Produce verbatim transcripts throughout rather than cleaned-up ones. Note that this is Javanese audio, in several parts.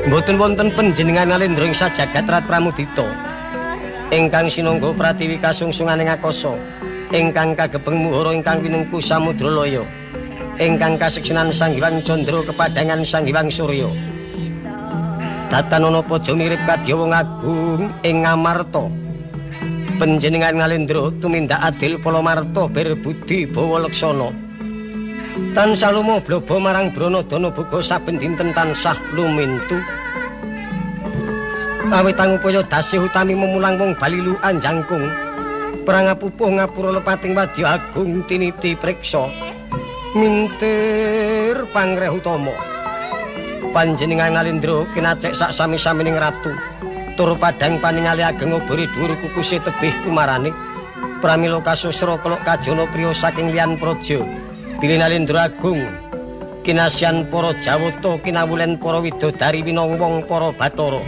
Mboten wonten panjenengan Nalendra ing sajagat Rat Pramudita ingkang sinangga pratiwi kasungsunganing akasa ingkang kagebeng muhara ingkang winengku samudra laya ingkang kaseksenan Sang Hyang Candra kepadangan Sang Hyang Surya datan ana paja mirip kadya wong agung ing Ngamarta panjenengan Nalendra tumindak adil palamarta berbudi bawa leksana tansah lumo blobo marang Branadana buka saben dinten tansah lumintu awit angupaya dasih utami memulang wong balilu anjangkung perang apupuh ngapura lepating wadya agung tiniti priksa mintir pangreh utama panjenengan Nalendra kinacek sak sami-samining ratu tur padhang paningali ageng obore dhuwur kukuse tebih kumarane pramila kasusra kelok kajana priya saking liyan praja bilih Nalendra agung kinasian para Jawata kinawulen para widodari winong wong para Bathara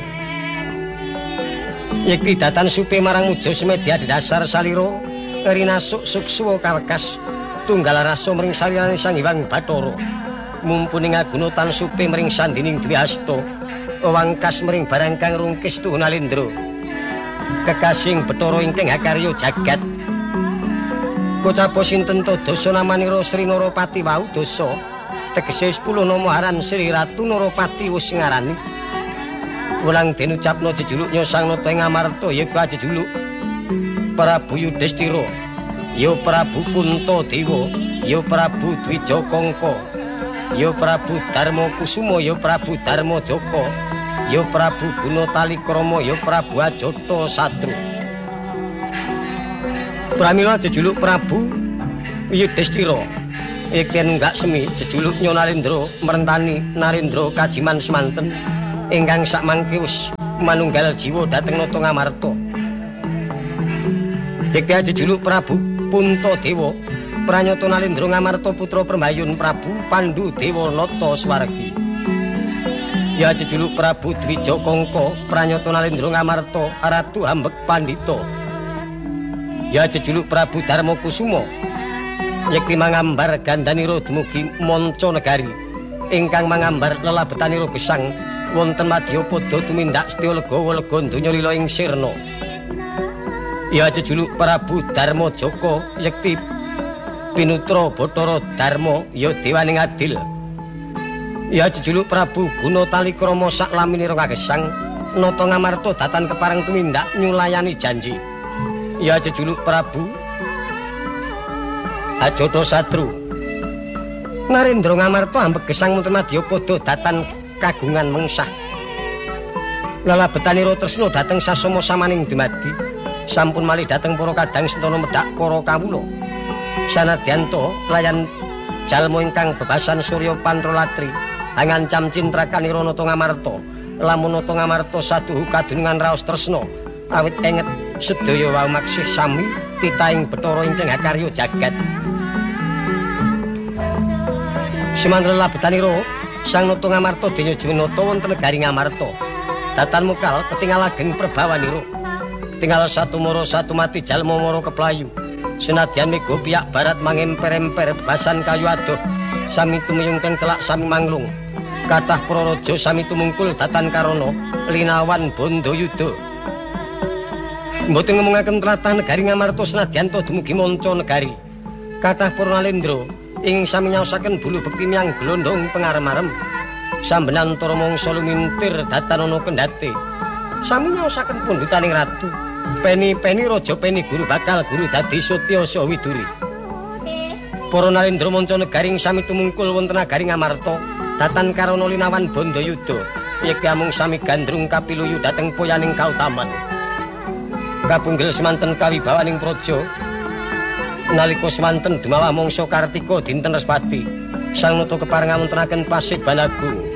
yekti datan supe marang muja semedya dasar salira rinasuk suksuwa kawekas tunggal rasa mring salirane Sang Hyang Bathara mumpuni ngaguna tan supe mring sandining Dwi Hasta wangkas mring barang kang rungkis tuh Nalendra kekasing Bathara ingkang hakarya jagat kocapa sinten to dosa namanira Sri Narapati wau dosa tegese sepuluh nama aran Sri Ratu Narapati wis ngarani wulang den ucapna jejuluknya Sang Nata ing Ngamarta yaiku jejuluk Prabu Yudhistira ya Prabu Kuntadewa ya Prabu Dwijakangka ya Prabu Darma Kusuma ya Prabu Darma Jaka ya Prabu Gunatalikrama ya Prabu Ajata Satru pramila jejuluk Prabu Yudhistira iki enggak semi jejuluknya Nalendra merentani Narendra kajiman semanten ingkang sakmangke wis manunggal jiwa dhateng Nata Ngamarta iki jejuluk Prabu Puntadewa pranyata Nalendra Ngamarta putra Permayun Prabu Pandhu Dewa Nata Swargi ya jejuluk Prabu Dwijakangka pranyata Nalendra Ngamarta Ratu Hambek Pandhita ya jejuluk Prabu Darma Kusuma yekti mangambar gandanira dumugi manca negari ingkang mangambar lelabetanira gesang wonten Madyapada tumindak setya lega-lega donya lila ing sirna ya jejuluk Prabu Darma Jaka yekti pinutra Bathara Darma ya dewaning adil ya jejuluk Prabu Gunatalikrama saklaminira kagesang Nata Ngamarta datan kepareng tumindak nyulayani janji ya jejuluk Prabu Ajata Satru Narendra Ngamarta ambek gesang wonten Madyapada datan kagungan mengsah lalabetanira tresna dhateng sasama samaning dumadi sampun malih dhateng para kadang sentana medhak para kawula sanadyanto layan jalma ingkang bebasan Surya Pantralatri angancam cintrakanira Nata Ngamarta lamun Nata Ngamarta saduhu kadunungan raos tresna awit enget sedaya wau maksih sami titaing Bathara ingkang hakarya jagat semanten lelabetanira Sang Nata Ngamarta denya Jenata wonten negari Ngamarta datan mukal ketingal ageng perbawanira ketingal satu mara satu mati jalma mara keplayu senadyan mega piyak barat mangemper-emper bebasan kayu adoh sami tumiyung teng celak sami manglung kathah para raja sami tumungkul datan karana linawan Bandayuda mboten ngomongaken tlatah negari Ngamarta senadyanto dumugi manca negari kathah para Nalendra ing sami nyaosaken bulu bekti miyang glondhong pengarem-arem sambenantara mangsa lumintir datan ana kendhate sami nyaosaken pundhutaning ratu peni-peni raja peni guru bakal guru dadi Sutyasa Widuri para Nalendra manca negari sami tumungkul wonten nagari Ngamarta datan karana linawan Bandayuda iki amung sami gandrung kapiluyu dhateng poyaning kautaman kapunggil semanten kawibawaning praja nalika semanten dumawa mangsa Kartika dinten Respati Sang Nata kepareng ngawontenaken pasih banagung